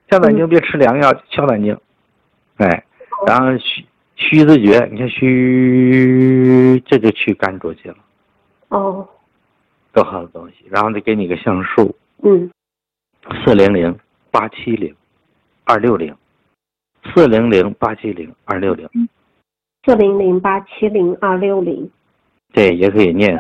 下胆经别吃凉药，消胆经。哎，然后虚字诀，你看虚，这就去肝浊气了。 哦， 多好的东西。然后再给你个像素，400-870-260，400-870-260。 400-870-260。 对，也可以念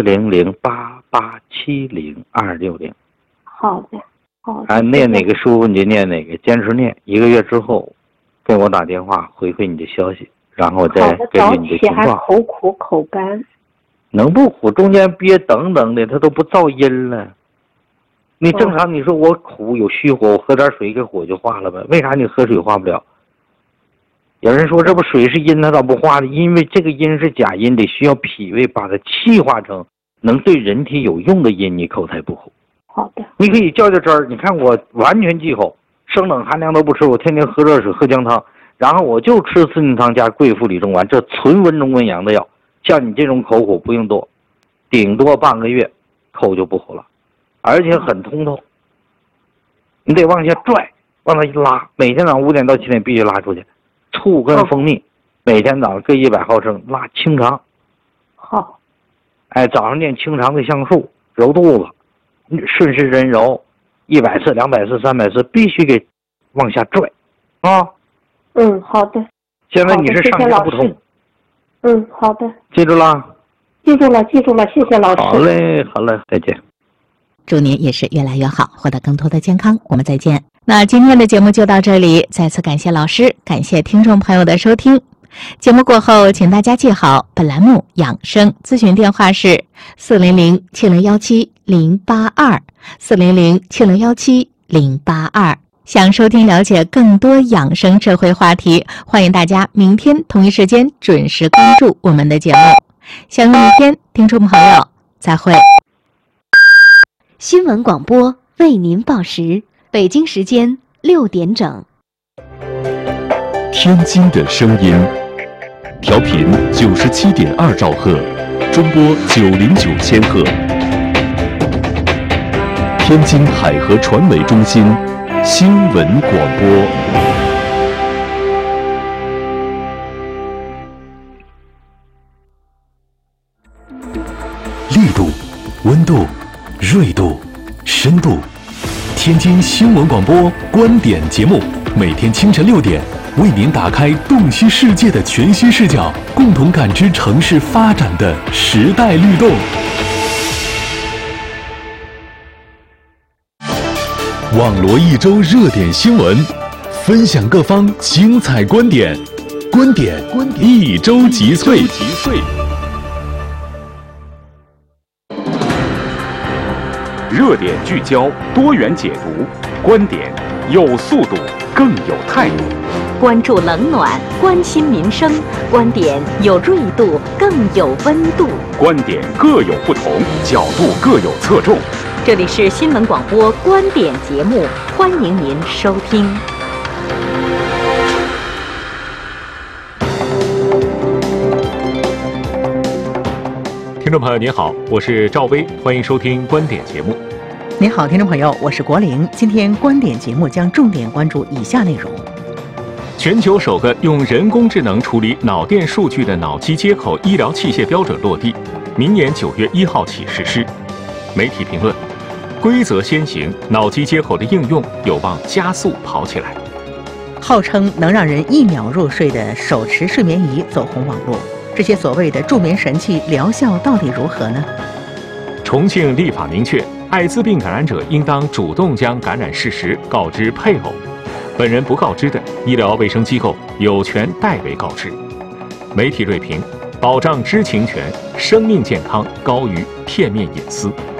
400-870-260。 好的，好的。 念哪个舒服你就念哪个，坚持念1个月之后，给我打电话回馈你的消息，然后再根据你的情况。 还口苦口干。 能不苦？中间憋等等的，它都不噪音了。你正常你说我苦有虚火，我喝点水给火就化了呗？为啥你喝水化不了？有人说这不水是阴，它咋不化呢？因为这个阴是假阴，得需要脾胃把它气化成能对人体有用的阴，你口才不苦。 好的。 你可以较较真儿，你看我完全忌口，生冷寒凉都不吃，我天天喝热水喝姜汤，然后我就吃四逆汤加桂附理中丸，这纯温中温阳的药。像你这种口苦不用多，顶多半个月口就不苦了，而且很通透。你得往下拽，往它一拉，每天早上5点到7点必须拉出去。醋跟蜂蜜，每天早上各100毫升，拉清肠。 好。 哎，早上念清肠的像素，揉肚子，顺时针揉100次、200次、300次，必须给往下拽，啊。 好的。 现在你是上下不通。 好的。 记住了。 记住了，谢谢老师。 好嘞，好嘞，再见。 祝您也是越来越好，获得更多的健康。我们再见。那今天的节目就到这里，再次感谢老师，感谢听众朋友的收听。节目过后，请大家记好，本栏目养生咨询电话是400-7017-082，400-7017-082。想收听了解更多养生社会话题，欢迎大家明天同一时间准时关注我们的节目。相约明天，听众朋友，再会。 新闻广播为您报时，北京时间6点整。 天津的声音，调频97.2兆赫，中波909千赫。天津海河传媒中心新闻广播。力度、温度、锐度、深度。天津新闻广播观点节目，每天清晨6点，为您打开洞悉世界的全新视角，共同感知城市发展的时代律动。网罗一周热点新闻，分享各方精彩观点，观点一周集萃。 热点聚焦，多元解读，观点有速度，更有态度。 关注冷暖，关心民生，观点有锐度，更有温度。 观点各有不同，角度各有侧重。 这里是新闻广播观点节目，欢迎您收听。 听众朋友您好，我是赵薇，欢迎收听观点节目。 您好，听众朋友，我是国玲。今天观点节目将重点关注以下内容： 全球首个用人工智能处理脑电数据的脑机接口医疗器械标准落地，明年9月1号起实施。媒体评论：规则先行，脑机接口的应用有望加速跑起来。 号称能让人1秒入睡的手持睡眠仪走红网络，这些所谓的助眠神器疗效到底如何呢？ 重庆立法明确，艾滋病感染者应当主动将感染事实告知配偶，本人不告知的，医疗卫生机构有权代为告知。媒体锐评：保障知情权，生命健康高于片面隐私。